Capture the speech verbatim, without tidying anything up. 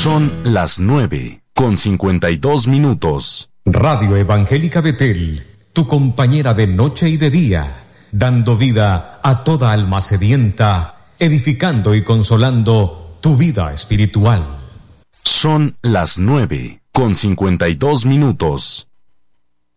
Son las nueve con cincuenta y dos minutos. Radio Evangélica Betel, tu compañera de noche y de día, dando vida a toda alma sedienta, edificando y consolando tu vida espiritual. Son las nueve con cincuenta y dos minutos.